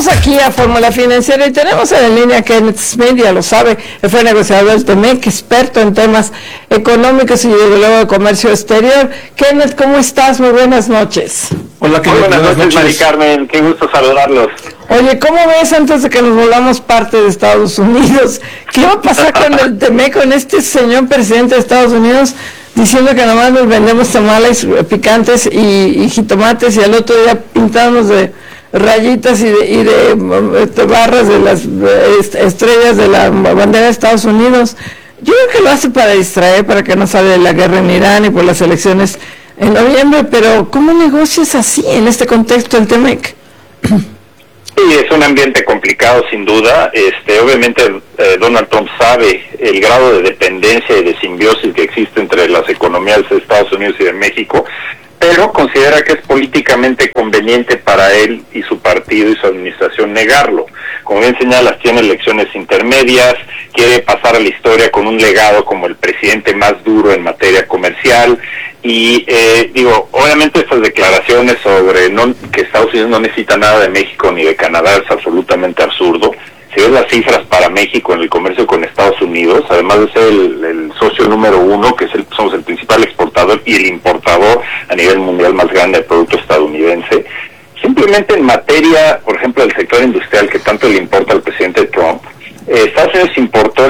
aquí a Fórmula Financiera y tenemos en línea a Kenneth Smith, ya lo sabe, él fue negociador del TEMEC, experto en temas económicos y luego de comercio exterior. Kenneth, ¿cómo estás? Muy buenas noches. Hola, Kenneth. Buenas noches, Mari Carmen, qué gusto saludarlos. Oye, ¿cómo ves antes de que nos volvamos parte de Estados Unidos? ¿Qué va a pasar con el TEMEC, con este señor presidente de Estados Unidos diciendo que nomás nos vendemos tamales picantes y jitomates y al otro día pintamos de rayitas y de barras de las estrellas de la bandera de Estados Unidos? Yo creo que lo hace para distraer, para que no se hable de la guerra en Irán y por las elecciones en noviembre, pero ¿cómo negocias así en este contexto el TEMEC? Sí, es un ambiente complicado sin duda. Obviamente Donald Trump sabe el grado de dependencia y de simbiosis que existe entre las economías de Estados Unidos y de México, pero considera que es políticamente conveniente para él y su partido y su administración negarlo. Como bien señalas, tiene elecciones intermedias, quiere pasar a la historia con un legado como el presidente más duro en materia comercial, y obviamente estas declaraciones sobre que Estados Unidos no necesita nada de México ni de Canadá es absolutamente absurdo. Si ves las cifras para México en el comercio con Estados Unidos, además de ser el socio número uno, que somos el principal exportador y el importador a nivel mundial más grande de producto estadounidense, simplemente en materia, por ejemplo, del sector industrial que tanto le importa al presidente Trump, Estados Unidos importó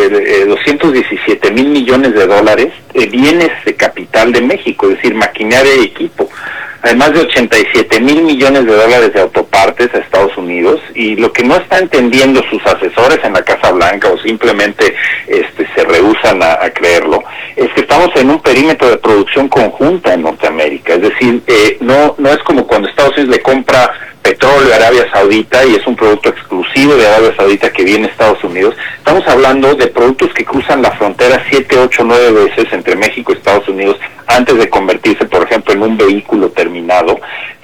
217 mil millones de dólares de bienes de capital de México, es decir, maquinaria y equipo, además de 87 mil millones de dólares de autopartes a Estados Unidos, y lo que no están entendiendo sus asesores en la Casa Blanca o simplemente se rehúsan a creerlo, es que estamos en un perímetro de producción conjunta en Norteamérica, es decir, no es como cuando Estados Unidos le compra petróleo a Arabia Saudita y es un producto exclusivo de Arabia Saudita que viene a Estados Unidos. Estamos hablando de productos que cruzan la frontera 7, 8, 9 veces entre México y Estados Unidos antes de convertirse, por ejemplo, en un vehículo terminado.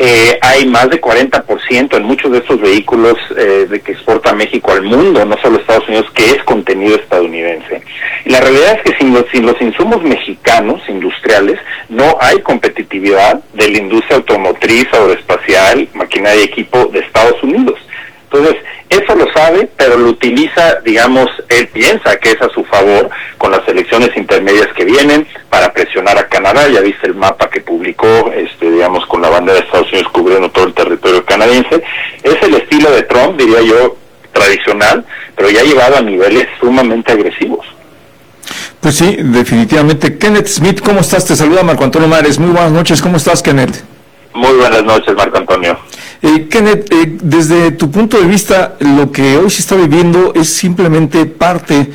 Hay más de 40% en muchos de estos vehículos de que exporta México al mundo, no solo Estados Unidos, que es contenido estadounidense. Y la realidad es que sin los insumos mexicanos industriales no hay competitividad de la industria automotriz, aeroespacial, maquinaria y equipo de Estados Unidos. Entonces, eso lo sabe, pero lo utiliza, digamos, él piensa que es a su favor con las elecciones intermedias que vienen para presionar a Canadá. Ya viste el mapa que publicó, con la bandera de Estados Unidos cubriendo todo el territorio canadiense. Es el estilo de Trump, diría yo, tradicional, pero ya llevado a niveles sumamente agresivos. Pues sí, definitivamente. Kenneth Smith, ¿cómo estás? Te saluda Marco Antonio Mares. Muy buenas noches, ¿cómo estás, Kenneth? Muy buenas noches, Marco Antonio. Kenneth, desde tu punto de vista, lo que hoy se está viviendo es simplemente parte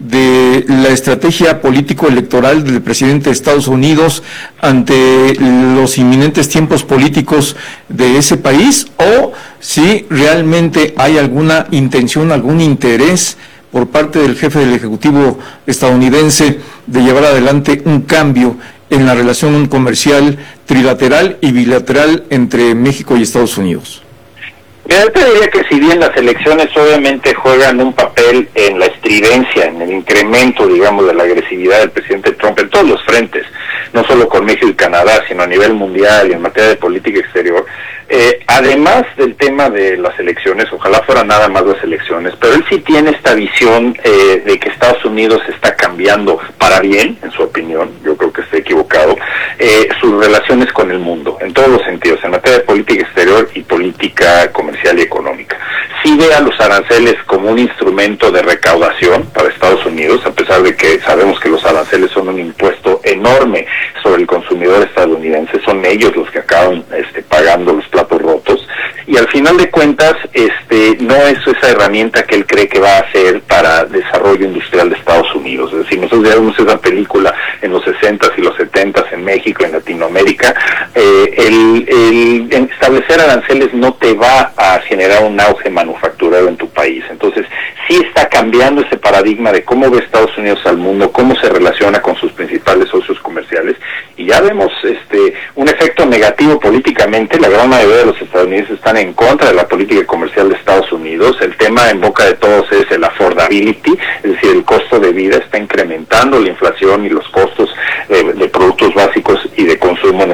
de la estrategia político-electoral del presidente de Estados Unidos ante los inminentes tiempos políticos de ese país, o si realmente hay alguna intención, algún interés por parte del jefe del Ejecutivo estadounidense de llevar adelante un cambio en la relación comercial trilateral y bilateral entre México y Estados Unidos. Mira, yo te diría que si bien las elecciones obviamente juegan un papel en la estridencia, en el incremento, digamos, de la agresividad del presidente Trump en todos los frentes, no solo con México y Canadá, sino a nivel mundial y en materia de política exterior, además del tema de las elecciones, ojalá fueran nada más las elecciones, pero él sí tiene esta visión de que Estados Unidos está cambiando para bien, en su opinión, yo creo que está equivocado, sus relaciones con el mundo, en todos los sentidos, en materia de política exterior y política comercial y económica. Sí ve a los aranceles como un instrumento de recaudación para Estados Unidos, a pesar de que sabemos que los aranceles son un impuesto enorme sobre el consumidor estadounidense, son ellos los que acaban pagando los platos rotos, y al final de cuentas no es esa herramienta que él cree que va a ser para desarrollo industrial de Estados Unidos. Es decir, nosotros ya vimos esa película en los 60s y los 70s en México, en Latinoamérica. El establecer aranceles no te va a generar un auge manufacturero en tu país. Entonces, sí está cambiando ese paradigma de cómo ve Estados Unidos al mundo, cómo se relaciona con sus principales socios comerciales, y ya vemos un efecto negativo políticamente. La gran mayoría de los estadounidenses están en contra de la política comercial de Estados Unidos. El tema en boca de todos es el affordability, es decir, el costo de vida está incrementando la inflación y los costos de productos básicos y de consumo en Estados Unidos.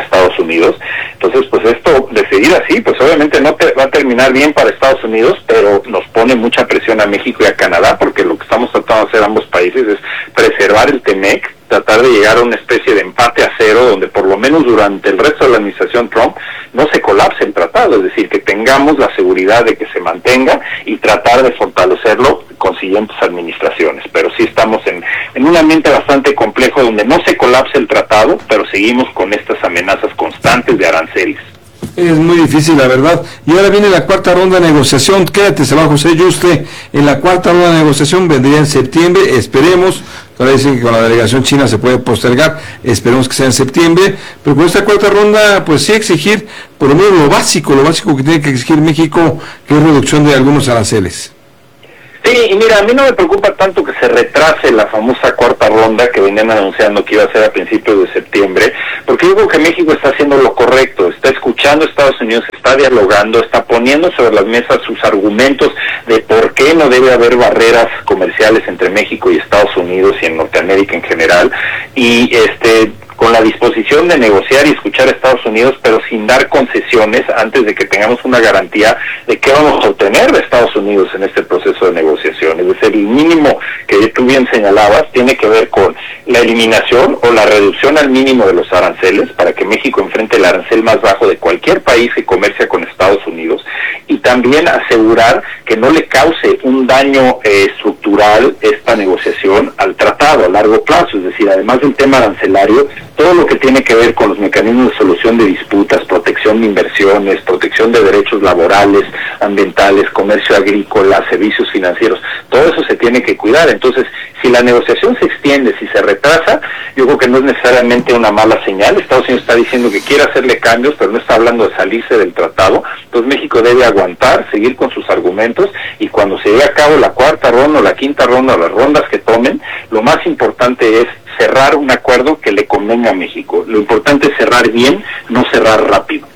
Unidos. Entonces, pues esto, de seguir así, pues obviamente no va a terminar bien para Estados Unidos, pero nos pone mucha presión a México y a Canadá, porque lo que estamos tratando de hacer ambos países es preservar el TEMEC, tratar de llegar a una especie de empate a cero, donde por lo menos durante el resto de la administración Trump no se colapse el tratado, es decir, que tengamos la seguridad de que se mantenga y tratar de fortalecerlo con siguientes administraciones. Pero sí estamos en un ambiente bastante complejo donde no se colapse el tratado, pero seguimos con estas amenazas constantes de aranceles. Es muy difícil, la verdad. Y ahora viene la cuarta ronda de negociación. Quédate, se va José Yuste. En la cuarta ronda de negociación vendría en septiembre, esperemos. Ahora dicen que con la delegación china se puede postergar, esperemos que sea en septiembre, pero con esta cuarta ronda, pues sí exigir, por lo menos lo básico que tiene que exigir México, que es reducción de algunos aranceles. Sí, y mira, a mí no me preocupa tanto que se retrase la famosa cuarta ronda que venían anunciando que iba a ser a principios de septiembre, porque yo creo que México está haciendo lo correcto, está escuchando a Estados Unidos, está dialogando, está poniendo sobre las mesas sus argumentos de por qué no debe haber barreras comerciales entre México y Estados Unidos y en Norteamérica en general, y con la disposición de negociar y escuchar a Estados Unidos, pero sin dar concesiones antes de que tengamos una garantía de qué vamos a obtener de Estados Unidos en este proceso de negociación. Es decir, el mínimo que tú bien señalabas tiene que ver con la eliminación o la reducción al mínimo de los aranceles para que México enfrente el arancel más bajo de cualquier país que comercia con Estados Unidos, y también asegurar que no le cause un daño estructural esta negociación al tratado a largo plazo. Es decir, además del tema arancelario, todo lo que tiene que ver con los mecanismos de solución de disputas, protección de inversiones, protección de derechos laborales, ambientales, comercio agrícola, servicios financieros, todo eso se tiene que cuidar. Entonces, si la negociación se extiende, si se retrasa, yo creo que no es necesariamente una mala señal. Estados Unidos está diciendo que quiere hacerle cambios, pero no está hablando de salirse del tratado. Entonces México debe aguantar, seguir con sus argumentos, y cuando se lleve a cabo la cuarta ronda o la quinta ronda o las rondas que tomen, lo más importante es cerrar un acuerdo que le convenga a México. Lo importante es cerrar bien, no cerrar rápido.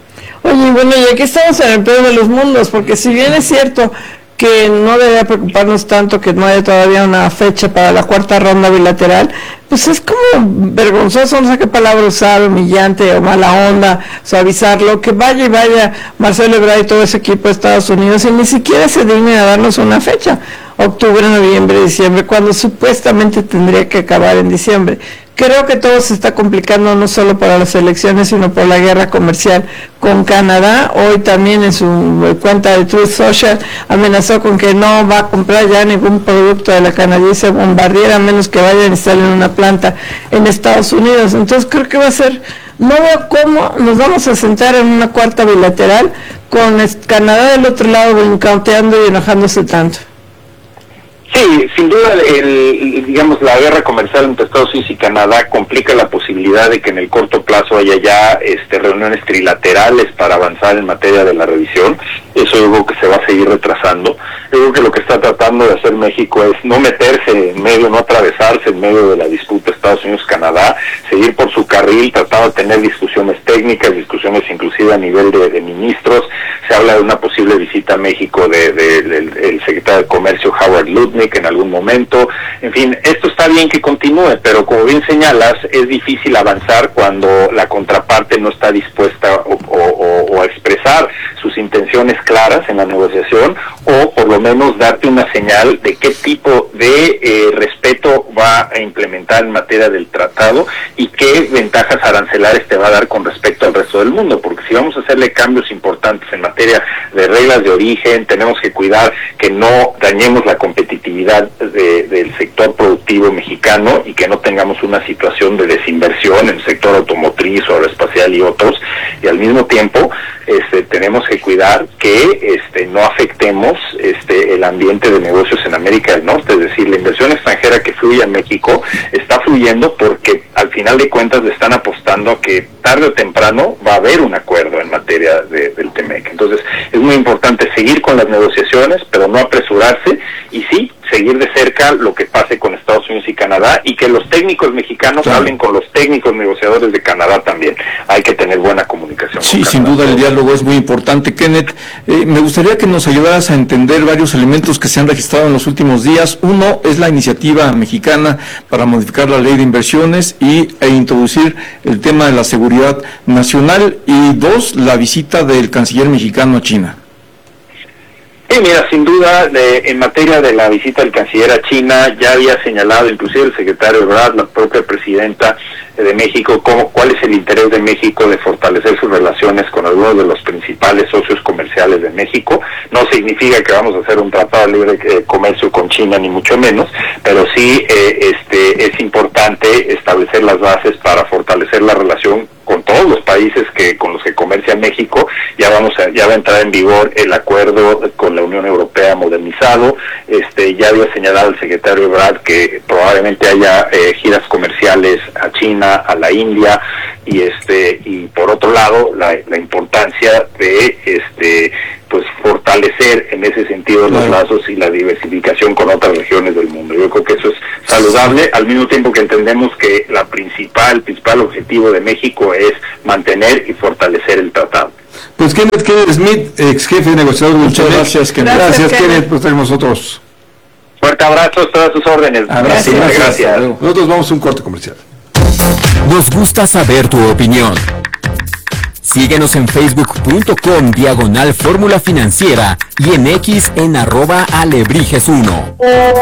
Oye, bueno, y aquí estamos en el peor de los mundos, porque si bien es cierto que no debería preocuparnos tanto que no haya todavía una fecha para la cuarta ronda bilateral, pues es como vergonzoso, no sé qué palabra usar, humillante o mala onda, suavizarlo, que vaya y vaya Marcelo Ebrard y todo ese equipo de Estados Unidos y ni siquiera se dignen a darnos una fecha, octubre, noviembre, diciembre, cuando supuestamente tendría que acabar en diciembre. Creo que todo se está complicando no solo para las elecciones, sino por la guerra comercial con Canadá. Hoy también en su cuenta de Truth Social amenazó con que no va a comprar ya ningún producto de la canadiense Bombardier, a menos que vayan a instalar una planta en Estados Unidos. Entonces creo que va a ser, no veo cómo nos vamos a sentar en una cuarta bilateral con Canadá del otro lado boicoteando y enojándose tanto. Sí, sin duda, digamos, la guerra comercial entre Estados Unidos y Canadá complica la posibilidad de que en el corto plazo haya ya reuniones trilaterales para avanzar en materia de la revisión. Eso yo creo que se va a seguir retrasando. Yo creo que lo que está tratando de hacer México es no meterse en medio, no atravesarse en medio de la disputa Estados Unidos-Canadá, seguir por su carril, tratar de tener discusiones técnicas, discusiones inclusive a nivel de ministros. Se habla de una posible visita a México del secretario de Comercio Howard Lutnick en algún momento. En fin, esto está bien que continúe, pero como bien señalas, es difícil avanzar cuando la contraparte no está dispuesta o a expresar sus intenciones claras en la negociación, o por lo menos darte una señal de qué tipo de respeto va a implementar en materia del tratado y qué ventajas arancelares te va a dar con respecto al resto del mundo, porque si vamos a hacerle cambios importantes en materia de reglas de origen, tenemos que cuidar que no dañemos la competitividad del sector productivo mexicano y que no tengamos una situación de desinversión en el sector automotriz o aeroespacial y otros, y al mismo tiempo tenemos que cuidar que no afectemos el ambiente de negocios en América del Norte. Es decir, la inversión extranjera que fluye a México está fluyendo porque al final de cuentas le están apostando a que tarde o temprano va a haber un acuerdo en materia del TEMEC. Entonces es muy importante seguir con las negociaciones, pero no apresurarse, y sí, seguir de cerca lo que pase con Estados Unidos y Canadá, y que los técnicos mexicanos hablen con los técnicos negociadores de Canadá también. Hay que tener buena comunicación. Sí, sin duda el diálogo es muy importante. Kenneth, me gustaría que nos ayudaras a entender varios elementos que se han registrado en los últimos días. Uno es la iniciativa mexicana para modificar la ley de inversiones e introducir el tema de la seguridad nacional, y dos, la visita del canciller mexicano a China. Sí, mira, sin duda, en materia de la visita del canciller a China, ya había señalado inclusive el secretario Ebrard, la propia presidenta de México, cuál es el interés de México de fortalecer sus relaciones con algunos de los principales socios comerciales de México. No significa que vamos a hacer un tratado de libre comercio con China, ni mucho menos, pero sí es importante establecer las bases para fortalecer la relación con todos los países con los que comercia México. Ya va a entrar en vigor el acuerdo con la Unión Europea modernizado. Ya había señalado el secretario Ebrard que probablemente haya giras comerciales a China, a la India, y por otro lado la importancia de pues fortalecer en ese sentido los lazos y la diversificación con otras regiones del mundo. Yo creo que eso es saludable, al mismo tiempo que entendemos que el principal objetivo de México es mantener y fortalecer el tratado. Pues Kenneth Smith, ex jefe negociador de Muchas gracias, Kenneth. Gracias, Kenneth, por estar con nosotros. Fuerte abrazo, todas sus órdenes. Gracias. Nosotros vamos a un corte comercial. Nos gusta saber tu opinión. Síguenos en facebook.com/Fórmula Financiera y en X en @Alebrijes1.